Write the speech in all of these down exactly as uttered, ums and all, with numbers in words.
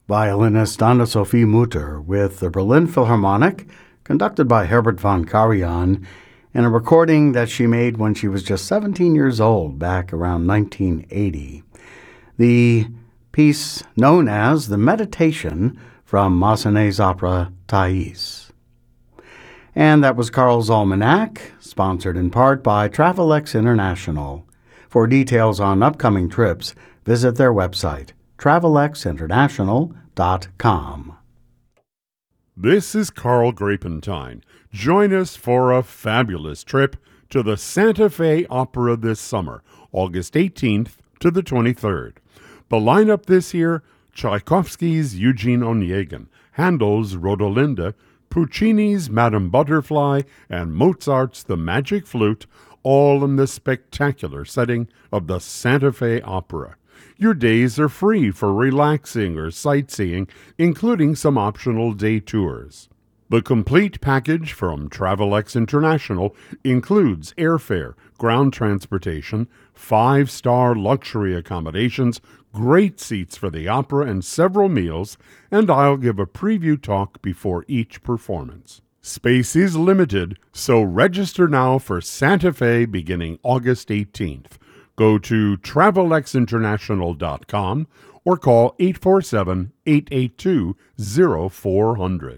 violinist Anna-Sophie Mutter with the Berlin Philharmonic, conducted by Herbert von Karajan, in a recording that she made when she was just seventeen years old, back around nineteen eighty. The piece known as The Meditation from Massenet's opera Thais. And that was Carl's Almanac, sponsored in part by Travelex International. For details on upcoming trips, visit their website, travelex international dot com. This is Carl Grapentine. Join us for a fabulous trip to the Santa Fe Opera this summer, August eighteenth to the twenty-third. The lineup this year: Tchaikovsky's Eugene Onegin, Handel's Rodolinda, Puccini's Madame Butterfly, and Mozart's The Magic Flute, all in the spectacular setting of the Santa Fe Opera. Your days are free for relaxing or sightseeing, including some optional day tours. The complete package from Travelex International includes airfare, ground transportation, five-star luxury accommodations, great seats for the opera, and several meals, and I'll give a preview talk before each performance. Space is limited, so register now for Santa Fe beginning August eighteenth. Go to travelex international dot com or call eight four seven, eight eight two, zero four zero zero.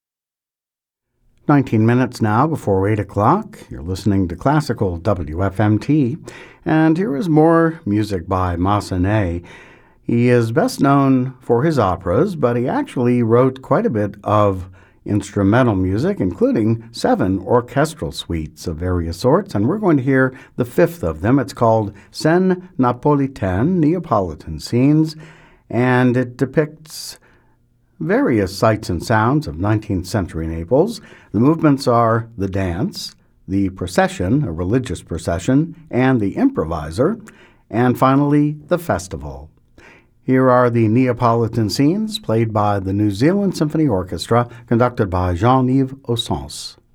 nineteen minutes now before eight o'clock. You're listening to Classical W F M T, and here is more music by Massenet. He is best known for his operas, but he actually wrote quite a bit of instrumental music, including seven orchestral suites of various sorts, and we're going to hear the fifth of them. It's called Scènes Napolitaines, Neapolitan Scenes, and it depicts various sights and sounds of nineteenth century Naples. The movements are the dance, the procession, a religious procession, and the improviser, and finally the festival. Here are the Neapolitan scenes played by the New Zealand Symphony Orchestra, conducted by Jean-Yves Ossens.